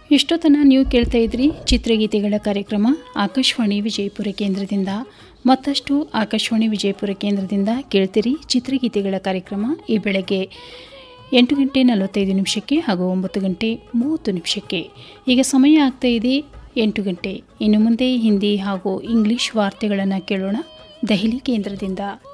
ಇಷ್ಟೊತ್ತನ ನೀವು ಕೇಳ್ತಾ ಇದ್ರಿ ಚಿತ್ರಗೀತೆಗಳ ಕಾರ್ಯಕ್ರಮ ಆಕಾಶವಾಣಿ ವಿಜಯಪುರ ಕೇಂದ್ರದಿಂದ. ಮತ್ತಷ್ಟು ಆಕಾಶವಾಣಿ ವಿಜಯಪುರ ಕೇಂದ್ರದಿಂದ ಕೇಳ್ತೀರಿ ಚಿತ್ರಗೀತೆಗಳ ಕಾರ್ಯಕ್ರಮ ಈ ಬೆಳಗ್ಗೆ 8:45 ಹಾಗೂ 9:30. ಈಗ ಸಮಯ ಆಗ್ತಾ ಇದೆ 8 ಗಂಟೆ. ಇನ್ನು ಮುಂದೆ ಹಿಂದಿ ಹಾಗೂ ಇಂಗ್ಲಿಷ್ ವಾರ್ತೆಗಳನ್ನು ಕೇಳೋಣ ದೆಹಲಿ ಕೇಂದ್ರದಿಂದ.